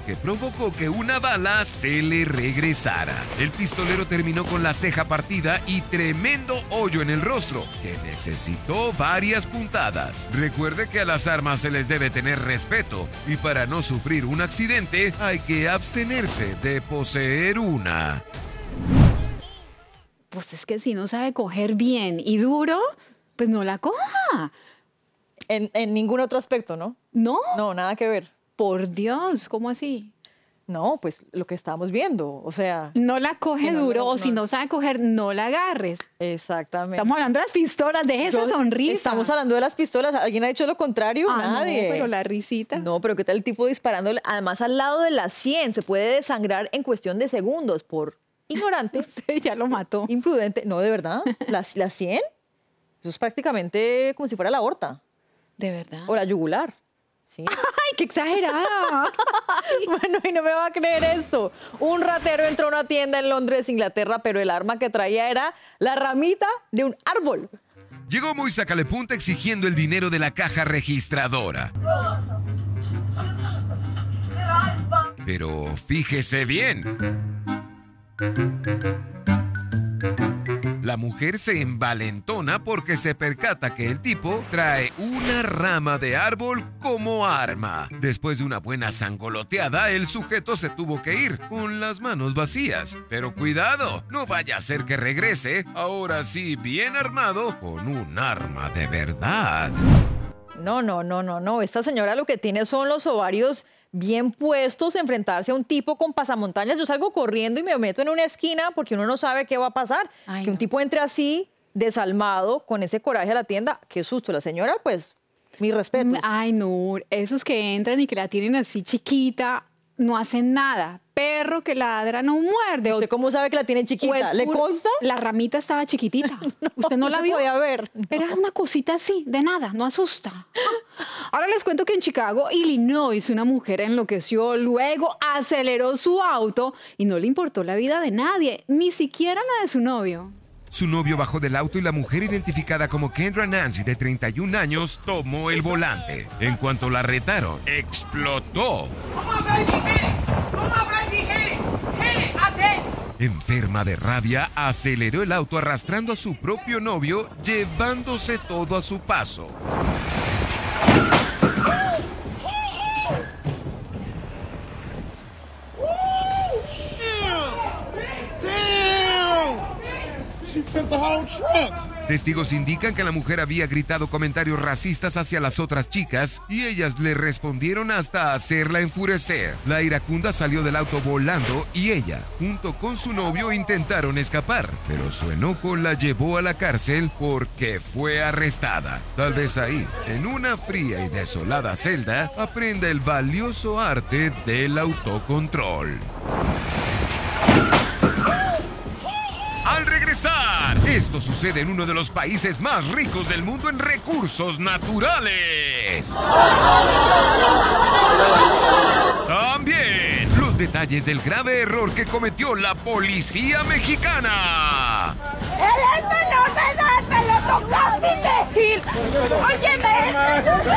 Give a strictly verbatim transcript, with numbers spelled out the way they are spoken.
que provocó que una bala se le regresara. El pistolero terminó con la ceja partida y tremendo hoyo en el rostro, que necesitó varias puntadas. Recuerde que a las armas se les debe tener respeto y para no sufrir un accidente hay que abstenerse de poseer una. Pues es que si no sabe coger bien y duro, pues no la coja. En, en ningún otro aspecto, ¿no? No. No, nada que ver. Por Dios, ¿cómo así? No, pues lo que estábamos viendo, o sea... No la coge no, duro no, o no. si no sabe coger, no la agarres. Exactamente. Estamos hablando de las pistolas, deje esa Yo- sonrisa. Estamos hablando de las pistolas. ¿Alguien ha dicho lo contrario? Ah, Nadie. no, pero la risita. No, pero ¿qué tal el tipo disparándole? Además, al lado de la sien se puede desangrar en cuestión de segundos por ignorante, Usted ya lo mató. imprudente. No, de verdad. ¿La, la sien? Eso es prácticamente como si fuera la aorta ¿De verdad? o la yugular. Sí. ¡Ay, qué exagerada! Bueno, y no me va a creer esto. Un ratero entró a una tienda en Londres, Inglaterra, pero el arma que traía era la ramita de un árbol. Llegó muy sacalepunta exigiendo el dinero de la caja registradora. Pero fíjese bien. La mujer se envalentona porque se percata que el tipo trae una rama de árbol como arma. Después de una buena sangoloteada, el sujeto se tuvo que ir con las manos vacías. Pero cuidado, no vaya a ser que regrese, ahora sí bien armado, con un arma de verdad. No, no, no, no, no. Esta señora lo que tiene son los ovarios bien puestos a enfrentarse a un tipo con pasamontañas. Yo salgo corriendo y me meto en una esquina porque uno no sabe qué va a pasar. Ay, que un no. tipo entre así, desalmado, con ese coraje a la tienda. Qué susto. La señora, pues, mis respetos. Ay, no, esos que entran y que la tienen así chiquita, no hacen nada. Perro que ladra no muerde. ¿Usted cómo sabe que la tiene chiquita? Pues, ¿Le pur- consta? La ramita estaba chiquitita. ¿Usted no, la se vio? podía ver. Era una cosita así, de nada, no asusta. Ahora les cuento que en Chicago, Illinois, una mujer enloqueció, luego aceleró su auto y no le importó la vida de nadie, ni siquiera la de su novio. Su novio bajó del auto y la mujer identificada como Kendra Nancy, de treinta y un años, tomó el volante. En cuanto la retaron, explotó. Enferma de rabia, aceleró el auto arrastrando a su propio novio, llevándose todo a su paso. Testigos indican que la mujer había gritado comentarios racistas hacia las otras chicas y ellas le respondieron hasta hacerla enfurecer. La iracunda salió del auto volando y ella, junto con su novio, intentaron escapar, pero su enojo la llevó a la cárcel porque fue arrestada. Tal vez ahí, en una fría y desolada celda, aprenda el valioso arte del autocontrol. Al regresar, esto sucede en uno de los países más ricos del mundo en recursos naturales. También los detalles del grave error que cometió la policía mexicana. ¡El este no te da el pelotón, imbécil! ¡Óyeme!